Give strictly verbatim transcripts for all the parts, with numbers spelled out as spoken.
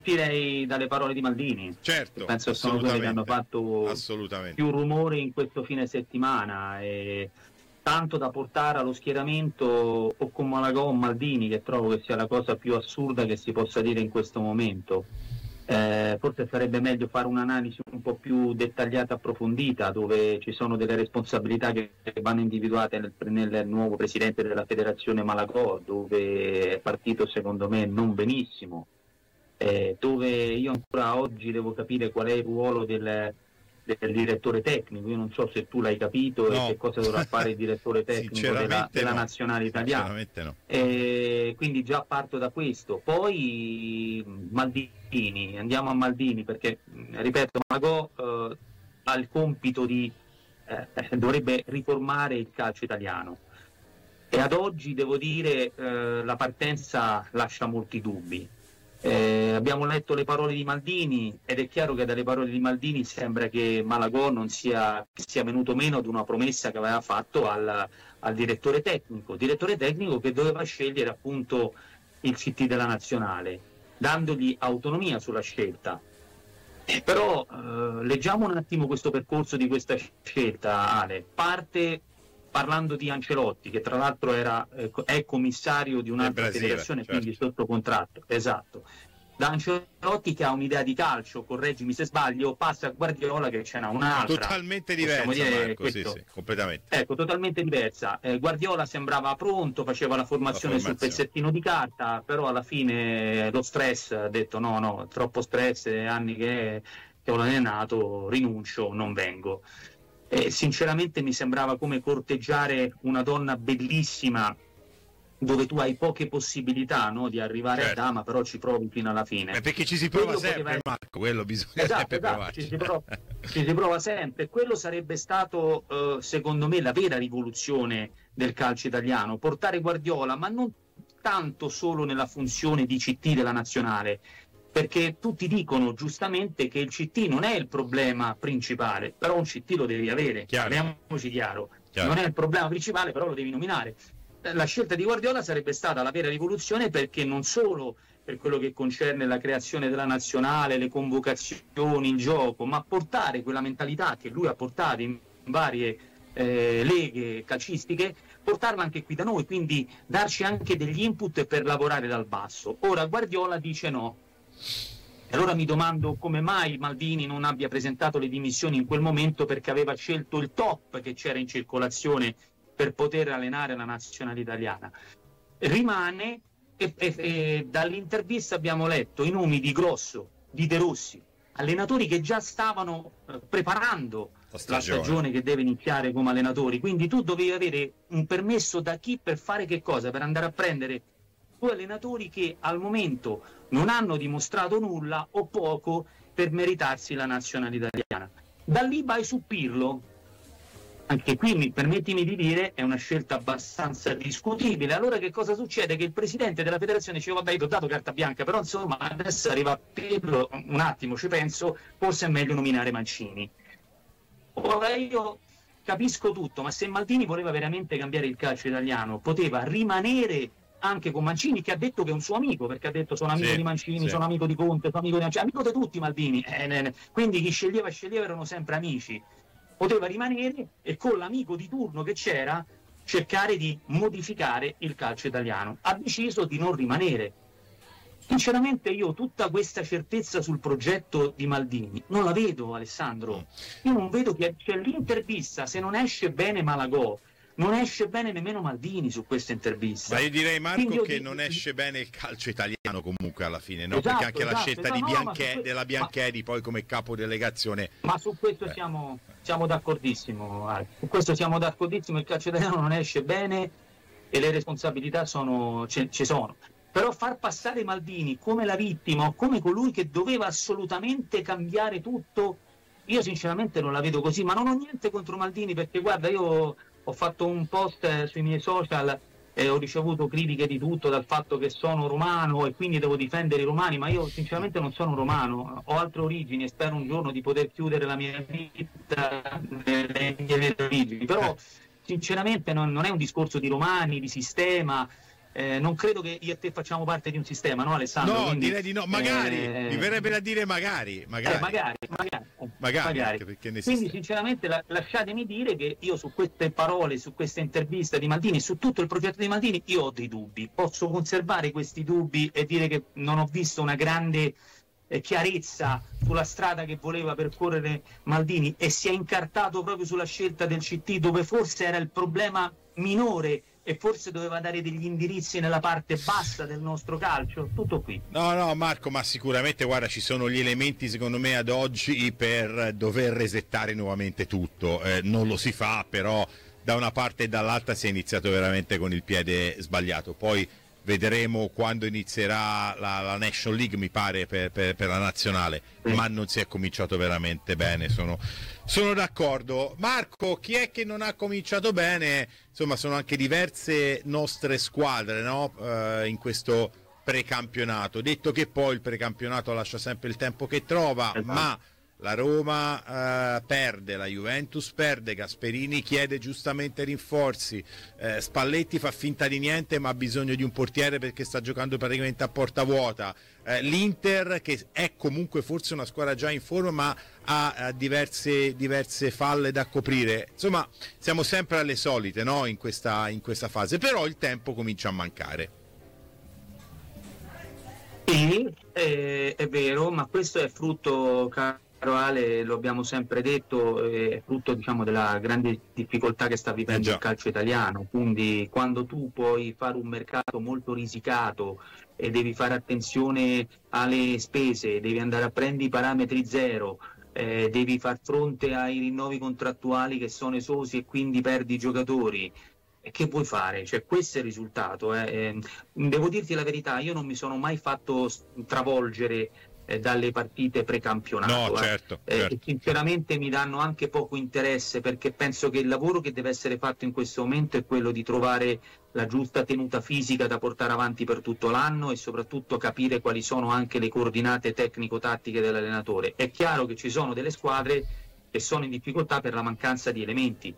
partirei dalle parole di Maldini. Certo, penso che sono quelle che hanno fatto più rumore in questo fine settimana, e tanto da portare allo schieramento o con Malagò o Maldini, che trovo che sia la cosa più assurda che si possa dire in questo momento. Eh, forse sarebbe meglio fare un'analisi un po' più dettagliata, approfondita, dove ci sono delle responsabilità che vanno individuate nel, nel nuovo presidente della federazione Malagò, dove è partito secondo me non benissimo, eh, dove io ancora oggi devo capire qual è il ruolo del, del direttore tecnico. Io non so se tu l'hai capito no. e che cosa dovrà fare il direttore tecnico della, della no. nazionale italiana. No. E quindi già parto da questo. Poi Maldini, andiamo a Maldini, perché ripeto, Malagò eh, ha il compito di eh, dovrebbe riformare il calcio italiano, e ad oggi devo dire eh, la partenza lascia molti dubbi. Eh, abbiamo letto le parole di Maldini ed è chiaro che dalle parole di Maldini sembra che Malagò non sia, sia venuto meno ad una promessa che aveva fatto al, al direttore tecnico, direttore tecnico che doveva scegliere appunto il C T della nazionale, dandogli autonomia sulla scelta. Eh, però eh, leggiamo un attimo questo percorso di questa scelta, Ale. Parte parlando di Ancelotti, che tra l'altro era, eh, è commissario di un'altra Brasile, federazione, certo. quindi sotto contratto, esatto. Da Ancelotti, che ha un'idea di calcio, correggimi se sbaglio, passa a Guardiola che ce n'ha un'altra. Totalmente diversa, Marco, sì, sì, completamente. Ecco, totalmente diversa. Eh, Guardiola sembrava pronto, faceva la formazione, la formazione sul pezzettino di carta, però alla fine lo stress ha detto no, no, troppo stress, anni che, che ho allenato, rinuncio, non vengo. Eh, sinceramente mi sembrava come corteggiare una donna bellissima, dove tu hai poche possibilità, no, di arrivare certo. a dama, però ci provi fino alla fine. È perché ci si prova quello sempre, poteva... Marco, quello bisogna esatto, sempre esatto, provarci. Ci si, prova, ci si prova sempre. Quello sarebbe stato, eh, secondo me, la vera rivoluzione del calcio italiano, portare Guardiola, ma non tanto solo nella funzione di C T della nazionale, perché tutti dicono giustamente che il C T non è il problema principale, però un C T lo devi avere, parliamoci chiaro. chiaro, non è il problema principale, però lo devi nominare. La scelta di Guardiola sarebbe stata la vera rivoluzione, perché non solo per quello che concerne la creazione della nazionale, le convocazioni, il gioco, ma portare quella mentalità che lui ha portato in varie eh, leghe calcistiche, portarla anche qui da noi, quindi darci anche degli input per lavorare dal basso. Ora Guardiola dice no. E allora mi domando come mai Maldini non abbia presentato le dimissioni in quel momento, perché aveva scelto il top che c'era in circolazione per poter allenare la nazionale italiana. Rimane, e, e, e dall'intervista abbiamo letto i nomi di Grosso, di De Rossi, allenatori che già stavano eh, preparando la stagione. la stagione che deve iniziare come allenatori, quindi tu dovevi avere un permesso da chi per fare che cosa? Per andare a prendere due allenatori che al momento non hanno dimostrato nulla o poco per meritarsi la nazionale italiana. Da lì vai su Pirlo. Anche qui, mi, permettimi di dire, è una scelta abbastanza discutibile. Allora che cosa succede? Che il presidente della federazione dice vabbè, io ho dato carta bianca, però insomma adesso arriva Pirlo, un attimo ci penso, forse è meglio nominare Mancini. Ora io capisco tutto, ma se Maldini voleva veramente cambiare il calcio italiano, poteva rimanere anche con Mancini, che ha detto che è un suo amico, perché ha detto sono amico sì, di Mancini, sì. sono amico di Conte, sono amico di Mancini, amico di tutti Maldini, eh, eh, quindi chi sceglieva sceglieva erano sempre amici. Poteva rimanere e con l'amico di turno che c'era cercare di modificare il calcio italiano. Ha deciso di non rimanere. Sinceramente io tutta questa certezza sul progetto di Maldini non la vedo, Alessandro. Io non vedo che c'è l'intervista, se non esce bene Malagò, non esce bene nemmeno Maldini su questa intervista. Ma io direi, Marco, io che dico... non esce bene il calcio italiano comunque alla fine, no? Esatto, Perché anche esatto, la scelta esatto, di no, Bianche, no, della Biancheri ma... poi come capo delegazione. Ma su questo eh. siamo, siamo d'accordissimo, Ale. Su questo siamo d'accordissimo, il calcio italiano non esce bene e le responsabilità sono, ci, ci sono. Però far passare Maldini come la vittima o come colui che doveva assolutamente cambiare tutto, io sinceramente non la vedo così, ma non ho niente contro Maldini, perché guarda, io ho fatto un post eh, sui miei social e ho ricevuto critiche di tutto, dal fatto che sono romano e quindi devo difendere i romani, ma io sinceramente non sono romano, ho altre origini e spero un giorno di poter chiudere la mia vita nelle mie origini, però sinceramente non, non è un discorso di romani, di sistema. Eh, non credo che io e te facciamo parte di un sistema, no Alessandro? No, Quindi, direi di no, magari, eh, mi verrebbe da dire magari, magari. Eh, magari, magari, magari, magari. Anche perché ne Quindi esiste. sinceramente la, lasciatemi dire che io su queste parole, su questa intervista di Maldini, su tutto il progetto di Maldini, io ho dei dubbi. Posso conservare questi dubbi e dire che non ho visto una grande eh, chiarezza sulla strada che voleva percorrere Maldini, e si è incartato proprio sulla scelta del C T, dove forse era il problema minore e forse doveva dare degli indirizzi nella parte bassa del nostro calcio. Tutto qui. No, no, Marco, ma sicuramente, guarda, ci sono gli elementi secondo me ad oggi per dover resettare nuovamente tutto. Eh, non lo si fa, però da una parte e dall'altra si è iniziato veramente con il piede sbagliato. Poi vedremo quando inizierà la, la National League, mi pare, per, per, per la nazionale, sì. Ma non si è cominciato veramente bene, sono, sono d'accordo. Marco, chi è che non ha cominciato bene? Insomma, sono anche diverse nostre squadre, no? Uh, in questo precampionato, detto che poi il precampionato lascia sempre il tempo che trova, esatto. Ma la Roma eh, perde, la Juventus perde, Gasperini chiede giustamente rinforzi, eh, Spalletti fa finta di niente ma ha bisogno di un portiere perché sta giocando praticamente a porta vuota, eh, l'Inter, che è comunque forse una squadra già in forma ma ha eh, diverse, diverse falle da coprire. Insomma, siamo sempre alle solite, no? in, questa, in questa fase, però il tempo comincia a mancare. Sì, è, è vero, ma questo è frutto, caro Ale, lo abbiamo sempre detto, è frutto, diciamo, della grande difficoltà che sta vivendo eh il calcio italiano. Quindi quando tu puoi fare un mercato molto risicato e devi fare attenzione alle spese, devi andare a prendere i parametri zero, eh, devi far fronte ai rinnovi contrattuali che sono esosi e quindi perdi i giocatori. E che puoi fare? Cioè, questo è il risultato. Eh. Devo dirti la verità, io non mi sono mai fatto travolgere eh, dalle partite precampionato. No, eh. certo, Eh, certo. e sinceramente mi danno anche poco interesse, perché penso che il lavoro che deve essere fatto in questo momento è quello di trovare la giusta tenuta fisica da portare avanti per tutto l'anno e soprattutto capire quali sono anche le coordinate tecnico-tattiche dell'allenatore. È chiaro che ci sono delle squadre che sono in difficoltà per la mancanza di elementi.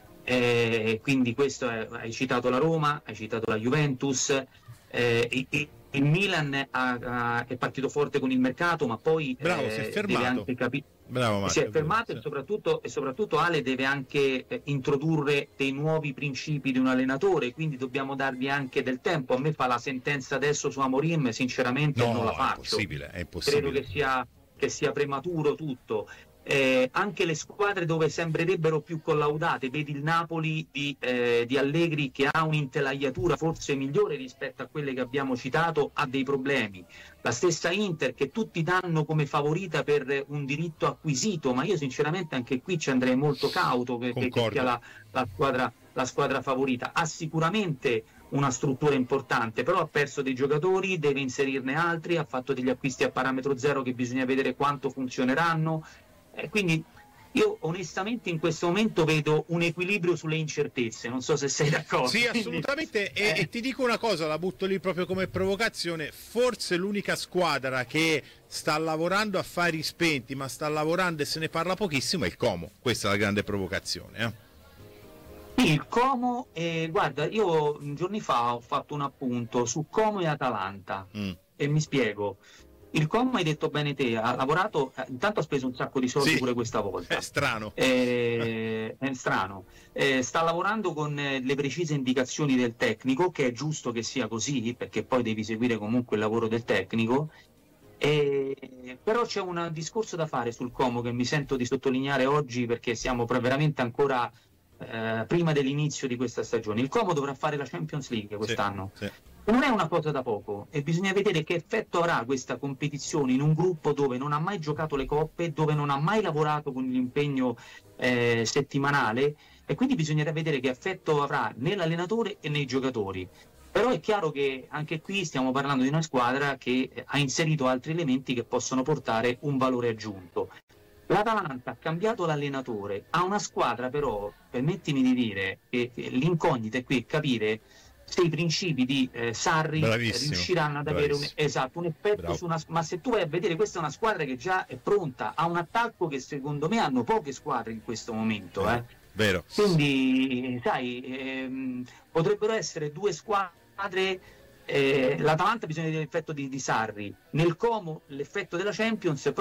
Eh, quindi questo è, hai citato la Roma, hai citato la Juventus, eh, il, il Milan ha, ha, è partito forte con il mercato, ma poi Bravo, eh, si è fermato. deve anche capire. Bravo, Marco, si è fermato sì. e, soprattutto, e soprattutto Ale deve anche eh, introdurre dei nuovi principi di un allenatore, quindi dobbiamo dargli anche del tempo. A me fa la sentenza adesso su Amorim, sinceramente no, non la faccio. È impossibile, è impossibile. Credo che sia, che sia prematuro tutto. Eh, anche le squadre dove sembrerebbero più collaudate, vedi il Napoli di, eh, di Allegri, che ha un'intelaiatura forse migliore rispetto a quelle che abbiamo citato, ha dei problemi. La stessa Inter, che tutti danno come favorita per un diritto acquisito, ma io sinceramente anche qui ci andrei molto cauto che, che sia la, la, squadra, la squadra favorita. Ha sicuramente una struttura importante, però ha perso dei giocatori, deve inserirne altri, ha fatto degli acquisti a parametro zero che bisogna vedere quanto funzioneranno. Eh, quindi io onestamente in questo momento vedo un equilibrio sulle incertezze, non so se sei d'accordo. Sì, assolutamente. Quindi, e, eh. e ti dico una cosa, la butto lì proprio come provocazione: forse l'unica squadra che sta lavorando a fari spenti, ma sta lavorando e se ne parla pochissimo, è il Como. Questa è la grande provocazione, eh? Il Como, eh, guarda, io giorni fa ho fatto un appunto su Como e Atalanta, mm. e mi spiego. Il Como, hai detto bene te, ha lavorato, intanto ha speso un sacco di soldi, sì, pure questa volta. È strano. Eh, è strano. Eh, sta lavorando con le precise indicazioni del tecnico, che è giusto che sia così, perché poi devi seguire comunque il lavoro del tecnico. Eh, però c'è un discorso da fare sul Como che mi sento di sottolineare oggi, perché siamo veramente ancora eh, prima dell'inizio di questa stagione. Il Como dovrà fare la Champions League quest'anno. Sì, sì. Non è una cosa da poco e bisogna vedere che effetto avrà questa competizione in un gruppo dove non ha mai giocato le coppe, dove non ha mai lavorato con l'impegno eh, settimanale, e quindi bisognerà vedere che effetto avrà nell'allenatore e nei giocatori. Però è chiaro che anche qui stiamo parlando di una squadra che ha inserito altri elementi che possono portare un valore aggiunto. L'Atalanta ha cambiato l'allenatore, ha una squadra però, permettimi di dire, che l'incognita è qui capire se i principi di eh, Sarri bravissimo, riusciranno ad avere un, esatto, un effetto Bravo. su una, ma se tu vai a vedere, questa è una squadra che già è pronta, ha un attacco che secondo me hanno poche squadre in questo momento, eh. Vero. Quindi sai, ehm, potrebbero essere due squadre eh, l'Atalanta bisogna vedere l'effetto di, di Sarri, nel Como l'effetto della Champions, però